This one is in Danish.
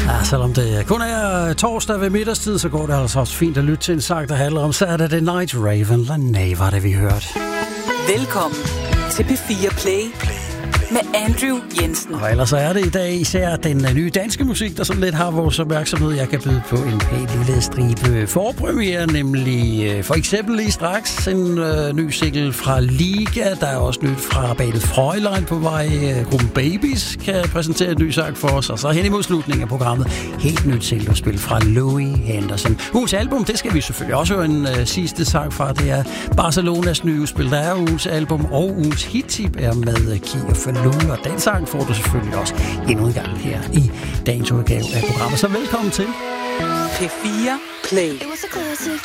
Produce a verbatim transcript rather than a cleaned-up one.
Ja, selvom det kun er torsdag ved middagstid, så går det altså også fint at lytte til en sang, der handler om Saturday Night Raven. Lanay var det, vi hørte. Velkommen til P fire Play med Andrew Jensen. Og ellers er det i dag især den nye danske musik, der sådan lidt har vores opmærksomhed. Jeg kan byde på en pæn lille stribe forpremiere, nemlig for eksempel lige straks en øh, ny single fra Liga. Der er også nyt fra bandet Fräulein på vej. Gruppen Babies kan præsentere en ny sang for os. Og så hen imod slutningen af programmet, helt nyt singlespil fra Louis Henderson. Ugens album, det skal vi selvfølgelig også høre en øh, sidste sang fra. Det er Barcelonas nye udspil. Der er ugens album, og ugens hit-tip er med Kia for Lune, og den sang får du selvfølgelig også endnu en gang her i dagens udgave af programmet. Så velkommen til P fire Play.